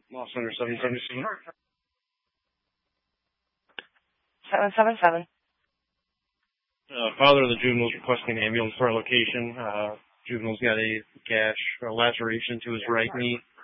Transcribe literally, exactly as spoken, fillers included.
Lost under seven seventy-seven. seven seven seven. Uh, father of the juvenile is requesting an ambulance for our location. Uh, juvenile's got a gash or laceration to his right knee.